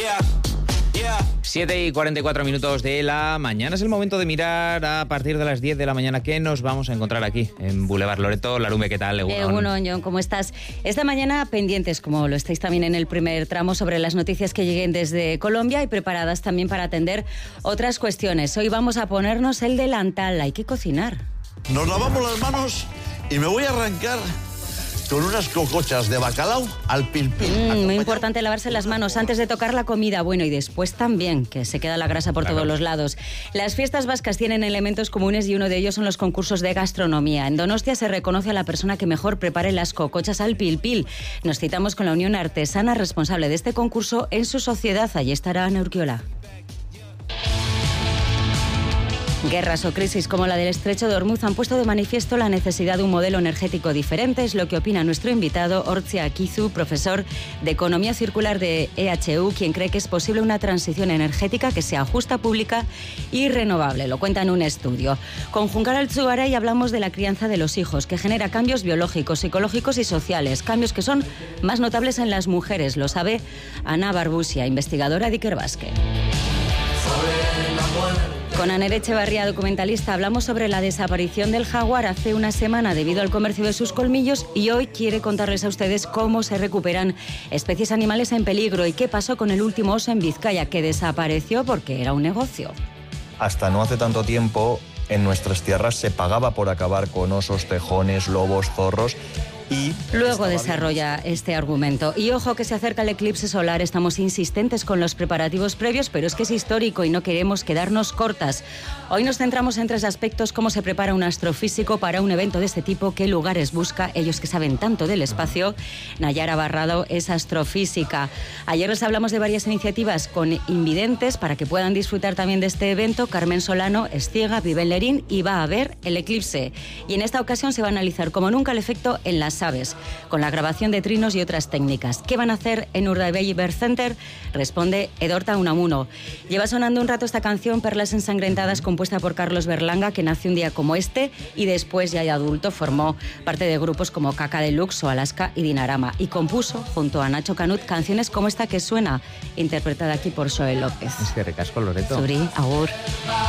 7:44 de la mañana. Es el momento de mirar a partir de las 10 de la mañana qué nos vamos a encontrar aquí en Boulevard Loreto. Larume, ¿qué tal? Egunon, John, ¿cómo estás? Esta mañana pendientes, como lo estáis también en el primer tramo, sobre las noticias que lleguen desde Colombia y preparadas también para atender otras cuestiones. Hoy vamos a ponernos el delantal. Hay que cocinar. Nos lavamos las manos y me voy a arrancar con unas cocochas de bacalao al pil-pil. Muy importante lavarse las manos antes de tocar la comida, bueno, y después también, que se queda la grasa por todos los lados. Las fiestas vascas tienen elementos comunes y uno de ellos son los concursos de gastronomía. En Donostia se reconoce a la persona que mejor prepare las cocochas al pil-pil. Nos citamos con la Unión Artesana responsable de este concurso en su sociedad. Allí estará Ana Urquiola. Guerras o crisis como la del Estrecho de Hormuz han puesto de manifiesto la necesidad de un modelo energético diferente, es lo que opina nuestro invitado, Hortzi Akizu, profesor de Economía Circular de EHU, quien cree que es posible una transición energética que sea justa, pública y renovable. Lo cuenta en un estudio. Con Juncar Altzugaray hablamos de la crianza de los hijos, que genera cambios biológicos, psicológicos y sociales, cambios que son más notables en las mujeres, lo sabe Ana Barbusia, investigadora de Ikerbasque. Con Aner Echevarría, documentalista, hablamos sobre la desaparición del jaguar hace una semana debido al comercio de sus colmillos y hoy quiere contarles a ustedes cómo se recuperan especies animales en peligro y qué pasó con el último oso en Vizcaya, que desapareció porque era un negocio. Hasta no hace tanto tiempo, en nuestras tierras se pagaba por acabar con osos, tejones, lobos, zorros. Y luego desarrolla este argumento. Y ojo que se acerca el eclipse solar, estamos insistentes con los preparativos previos, pero es que es histórico y no queremos quedarnos cortas. Hoy nos centramos en tres aspectos: cómo se prepara un astrofísico para un evento de este tipo, qué lugares busca, ellos que saben tanto del espacio. Nayara Barrado es astrofísica. Ayer les hablamos de varias iniciativas con invidentes para que puedan disfrutar también de este evento. Carmen Solano es ciega, vive en Lerín y va a ver el eclipse. Y en esta ocasión se va a analizar como nunca el efecto en las aves, con la grabación de trinos y otras técnicas. ¿Qué van a hacer en Urdaibai Bird Center? Responde Edorta Unamuno. Lleva sonando un rato esta canción, Perlas ensangrentadas, compuesta por Carlos Berlanga, que nació un día como este y después, ya de adulto, formó parte de grupos como Caca Deluxe o Alaska y Dinarama, y compuso, junto a Nacho Canut, canciones como esta que suena, interpretada aquí por Joel López. Es que recasco, Loreto. Zuri, agur.